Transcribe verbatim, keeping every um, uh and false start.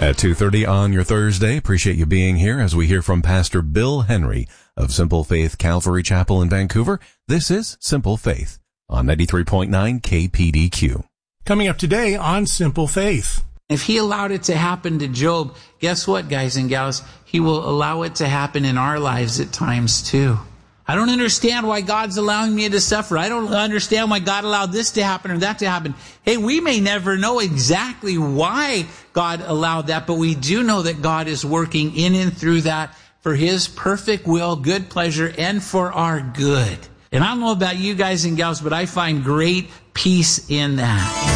At two thirty on your Thursday, appreciate you being here as we hear from Pastor Bill Henry of Simple Faith Calvary Chapel in Vancouver. This is Simple Faith on ninety-three point nine K P D Q. Coming up today on Simple Faith. If he allowed it to happen to Job, guess what, guys and gals? He will allow it to happen in our lives at times too. I don't understand why God's allowing me to suffer. I don't understand why God allowed this to happen or that to happen. Hey, we may never know exactly why God allowed that, but we do know that God is working in and through that for His perfect will, good pleasure, and for our good. And I don't know about you guys and gals, but I find great peace in that.